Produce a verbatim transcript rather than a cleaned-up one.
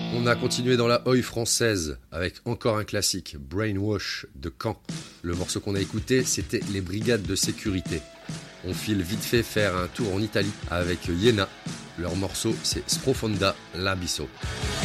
On a continué dans la oi française avec encore un classique, Brainwash de Caen. Le morceau qu'on a écouté, c'était Les Brigades de sécurité. On file vite fait faire un tour en Italie avec Iéna. Leur morceau, c'est Sprofonda l'Abisso.